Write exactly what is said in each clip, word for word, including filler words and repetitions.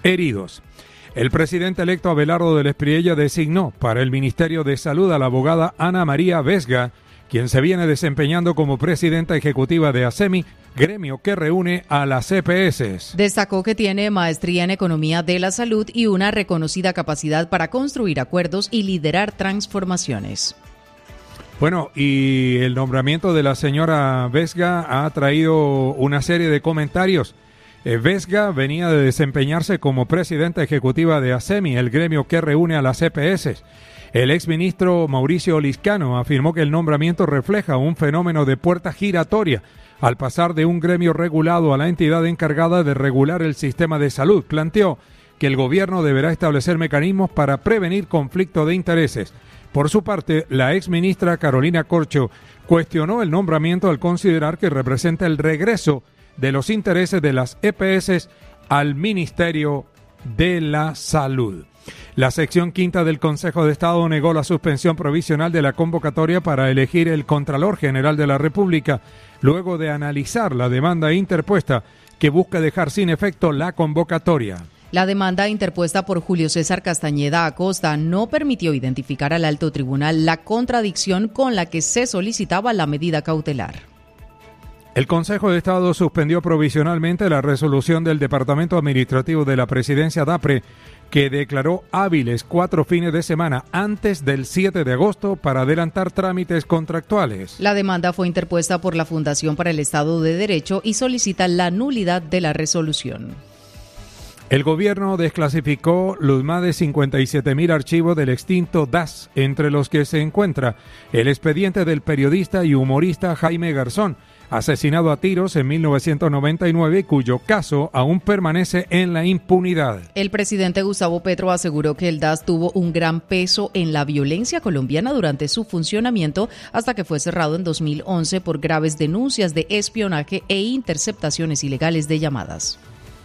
heridos. El presidente electo Abelardo del Espriella designó para el Ministerio de Salud a la abogada Ana María Vesga, quien se viene desempeñando como presidenta ejecutiva de ASEMI, gremio que reúne a las E P S. Destacó que tiene maestría en Economía de la Salud y una reconocida capacidad para construir acuerdos y liderar transformaciones. Bueno, y el nombramiento de la señora Vesga ha traído una serie de comentarios. Eh, Vesga venía de desempeñarse como presidenta ejecutiva de ASEMI, el gremio que reúne a las E P S. El exministro Mauricio Liscano afirmó que el nombramiento refleja un fenómeno de puerta giratoria al pasar de un gremio regulado a la entidad encargada de regular el sistema de salud. Planteó que el gobierno deberá establecer mecanismos para prevenir conflicto de intereses. Por su parte, la exministra Carolina Corcho cuestionó el nombramiento al considerar que representa el regreso de los intereses de las E P S al Ministerio de la Salud. La sección quinta del Consejo de Estado negó la suspensión provisional de la convocatoria para elegir el Contralor General de la República, luego de analizar la demanda interpuesta que busca dejar sin efecto la convocatoria. La demanda interpuesta por Julio César Castañeda Acosta no permitió identificar al alto tribunal la contradicción con la que se solicitaba la medida cautelar. El Consejo de Estado suspendió provisionalmente la resolución del Departamento Administrativo de la Presidencia DAPRE, que declaró hábiles cuatro fines de semana antes del siete de agosto para adelantar trámites contractuales. La demanda fue interpuesta por la Fundación para el Estado de Derecho y solicita la nulidad de la resolución. El gobierno desclasificó los más de cincuenta y siete mil archivos del extinto D A S, entre los que se encuentra el expediente del periodista y humorista Jaime Garzón, asesinado a tiros en mil novecientos noventa y nueve, cuyo caso aún permanece en la impunidad. El presidente Gustavo Petro aseguró que el D A S tuvo un gran peso en la violencia colombiana durante su funcionamiento hasta que fue cerrado en dos mil once por graves denuncias de espionaje e interceptaciones ilegales de llamadas.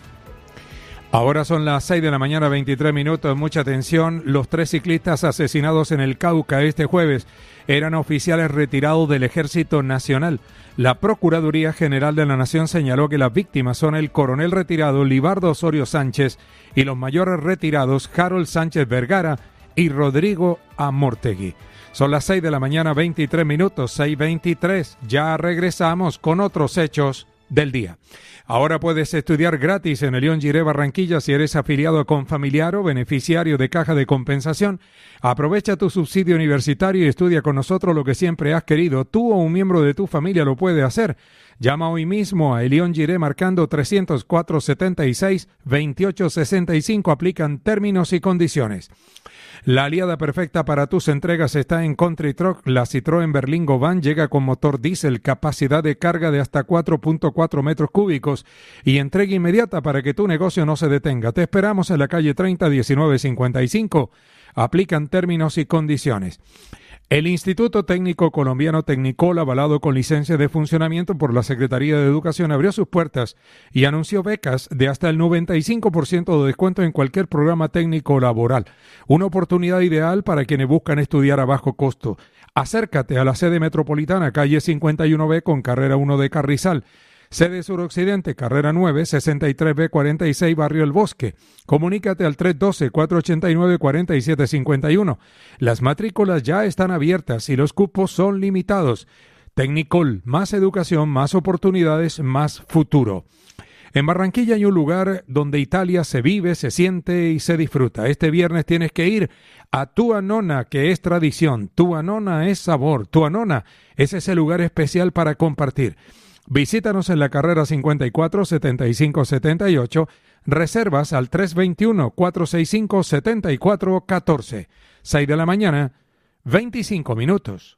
Ahora son las seis de la mañana, veintitrés minutos. Mucha atención. Los tres ciclistas asesinados en el Cauca este jueves eran oficiales retirados del Ejército Nacional. La Procuraduría General de la Nación señaló que las víctimas son el coronel retirado Libardo Osorio Sánchez y los mayores retirados Harold Sánchez Vergara y Rodrigo Amortegui. Son las seis de la mañana, veintitrés minutos, seis veintitrés. Ya regresamos con otros hechos del día. Ahora puedes estudiar gratis en el León Giré Barranquilla si eres afiliado a Confamiliar o beneficiario de Caja de Compensación. Aprovecha tu subsidio universitario y estudia con nosotros lo que siempre has querido. Tú o un miembro de tu familia lo puede hacer. Llama hoy mismo a León Giré marcando trescientos cuatro, setenta y seis, veintiocho sesenta y cinco. Aplican términos y condiciones. La aliada perfecta para tus entregas está en Country Truck. La Citroën Berlingo Van llega con motor diésel, capacidad de carga de hasta cuatro punto cuatro metros cúbicos y entrega inmediata para que tu negocio no se detenga. Te esperamos en la calle treinta, diecinueve cincuenta y cinco. Aplican términos y condiciones. El Instituto Técnico Colombiano Tecnicol, avalado con licencia de funcionamiento por la Secretaría de Educación, abrió sus puertas y anunció becas de hasta el noventa y cinco por ciento de descuento en cualquier programa técnico laboral. Una oportunidad ideal para quienes buscan estudiar a bajo costo. Acércate a la sede metropolitana, calle cincuenta y uno B con carrera uno de Carrizal. Sede suroccidente, carrera nueve, sesenta y tres B cuarenta y seis, Barrio El Bosque. Comunícate al tres uno dos, cuatro ocho nueve, cuatro siete cinco uno. Las matrículas ya están abiertas y los cupos son limitados. Tecnicol, más educación, más oportunidades, más futuro. En Barranquilla hay un lugar donde Italia se vive, se siente y se disfruta. Este viernes tienes que ir a Tua Nonna, que es tradición. Tua Nonna es sabor. Tua Nonna es ese lugar especial para compartir. Visítanos en la carrera cincuenta y cuatro, setenta y cinco setenta y ocho. Reservas al tres dos uno, cuatro seis cinco, siete cuatro uno cuatro. seis de la mañana, veinticinco minutos.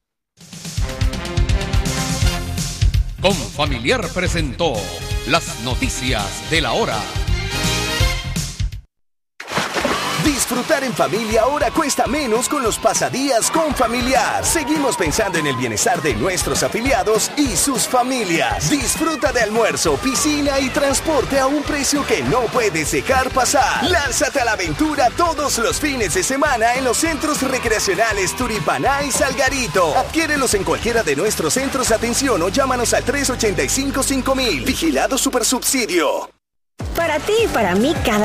Confamiliar presentó las noticias de la hora. Disfrutar en familia ahora cuesta menos con los pasadías Confamiliar. Seguimos pensando en el bienestar de nuestros afiliados y sus familias. Disfruta de almuerzo, piscina y transporte a un precio que no puedes dejar pasar. Lánzate a la aventura todos los fines de semana en los centros recreacionales Turipaná y Salgarito. Adquiérelos en cualquiera de nuestros centros de atención o llámanos al tres ocho cinco, cinco mil. Vigilado Supersubsidio. Para ti y para mí, cada